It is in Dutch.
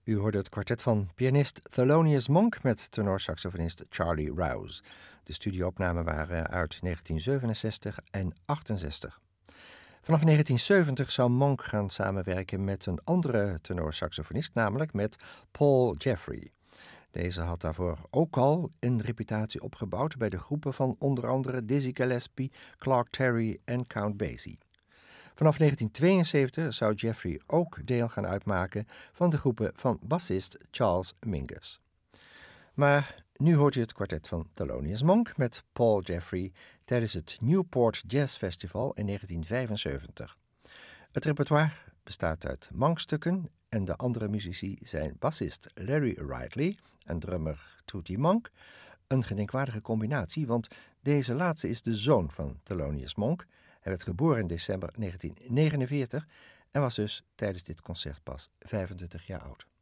U hoorde het kwartet van pianist Thelonious Monk met tenorsaxofonist Charlie Rouse. De studioopnamen waren uit 1967 en 68. Vanaf 1970 zou Monk gaan samenwerken met een andere tenorsaxofonist, namelijk met Paul Jeffrey. Deze had daarvoor ook al een reputatie opgebouwd bij de groepen van onder andere Dizzy Gillespie, Clark Terry en Count Basie. Vanaf 1972 zou Jeffrey ook deel gaan uitmaken van de groepen van bassist Charles Mingus. Maar nu hoort u het kwartet van Thelonious Monk met Paul Jeffrey tijdens het Newport Jazz Festival in 1975. Het repertoire bestaat uit Monk-stukken en de andere muzici zijn bassist Larry Ridley en drummer Tootie Monk. Een gedenkwaardige combinatie, want deze laatste is de zoon van Thelonious Monk. Hij werd geboren in december 1949 en was dus tijdens dit concert pas 25 jaar oud.